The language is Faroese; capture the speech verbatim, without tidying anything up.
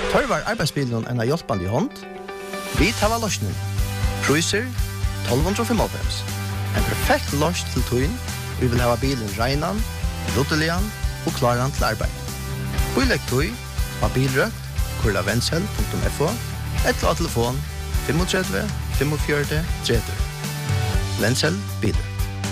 Tørvar arbeidsbilen en av hjelpande i hånd. Vi tar løsningen. Priser tolv fem. En perfekt løs til tøyen. Vi vil ha bilen regnan, ruttelian og klaran til arbeid. Bilegg tøy av bilrøkt, kurla vensel punktum f o, eller av telefon tre fem fem fire tre tre. Vensel biler.